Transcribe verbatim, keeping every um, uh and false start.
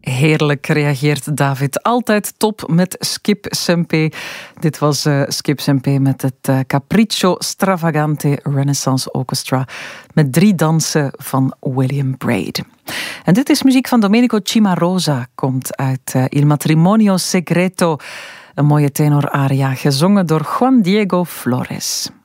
Heerlijk, reageert David. Altijd top met Skip Sempe. Dit was uh, Skip Sempe met het uh, Capriccio Stravagante Renaissance Orchestra. Met drie dansen van William Braid. En dit is muziek van Domenico Cimarosa. Komt uit uh, Il Matrimonio Segreto. Een mooie tenor aria, gezongen door Juan Diego Flores.